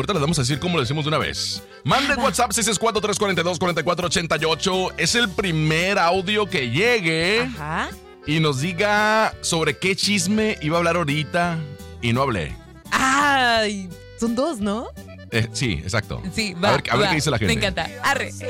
Ahorita les vamos a decir cómo lo decimos de una vez. Mande WhatsApp 664-342-4488. Es el primer audio que llegue. Ajá. Y nos diga sobre qué chisme iba a hablar ahorita y no hablé. Ay, son dos, ¿no? Sí, exacto. Sí, va. A ver qué dice la gente. Me encanta. Arre.